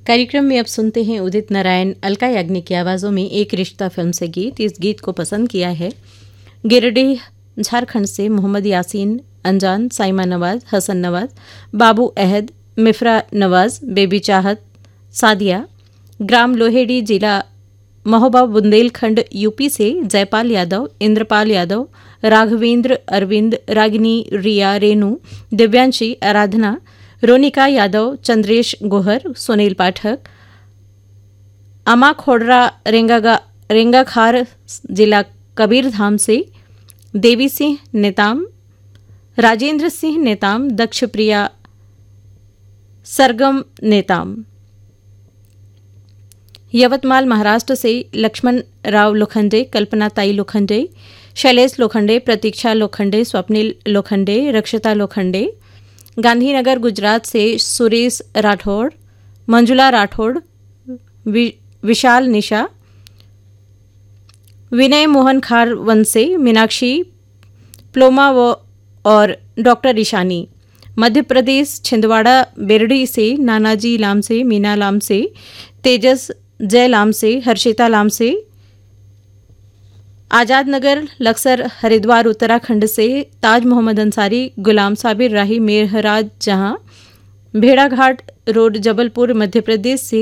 कार्यक्रम में अब सुनते हैं उदित नारायण अलका याग्निक की आवाज़ों में एक रिश्ता फिल्म से गीत। इस गीत को पसंद किया है गिरिडीह झारखंड से मोहम्मद यासीन, अनजान, साइमा नवाज, हसन नवाज, बाबू अहद, मिफ्रा नवाज, बेबी चाहत, सादिया। ग्राम लोहेड़ी, जिला महोबा, बुंदेलखंड, यूपी से जयपाल यादव, इंद्रपाल यादव, राघवेंद्र, अरविंद, रागिनी, रिया, रेनू, दिव्यांशी, आराधना, रोनिका यादव, चंद्रेश गोहर, सुनील पाठक, अमा खोडरा, रेंगाखार, जिला कबीरधाम से देवी सिंह नेताम, राजेंद्र सिंह नेताम, दक्ष प्रिया, सरगम नेताम। यवतमाल महाराष्ट्र से लक्ष्मण राव लोखंडे, कल्पना ताई लोखंडे, शैलेश लोखंडे, प्रतीक्षा लोखंडे, स्वप्निल लोखंडे, रक्षिता लोखंडे। गांधीनगर गुजरात से सुरेश राठौड़, मंजुला राठौड़, विशाल निशा, विनय मोहन खारवन से मीनाक्षी प्लोमा और डॉक्टर ईशानी। मध्य प्रदेश छिंदवाड़ा बेरडी से नानाजी लाम से, मीना लाम से, तेजस जय लाम से, हर्षिता लाम से। आज़ाद नगर लक्सर हरिद्वार उत्तराखंड से ताज मोहम्मद अंसारी, गुलाम साबिर राही, मेहराज जहां। भेड़ाघाट रोड जबलपुर मध्य प्रदेश से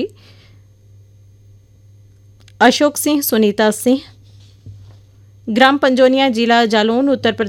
अशोक सिंह, सुनीता सिंह। ग्राम पंजोनिया, जिला जालौन, उत्तर प्रदेश